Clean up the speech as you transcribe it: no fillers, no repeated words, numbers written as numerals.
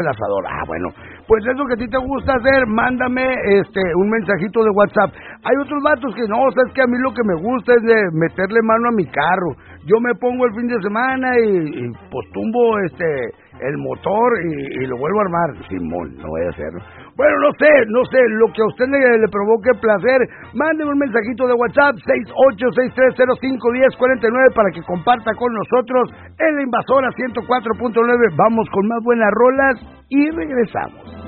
el asador. Bueno, pues eso que a ti te gusta hacer, mándame un mensajito de WhatsApp. Hay otros vatos que no, sabes que a mí lo que me gusta es de meterle mano a mi carro. Yo me pongo el fin de semana y pues tumbo el motor y lo vuelvo a armar. Simón, no voy a hacerlo. Bueno, no sé, lo que a usted le provoque placer, mándeme un mensajito de WhatsApp 6863051049 para que comparta con nosotros en la Invasora 104.9. Vamos con más buenas rolas y regresamos.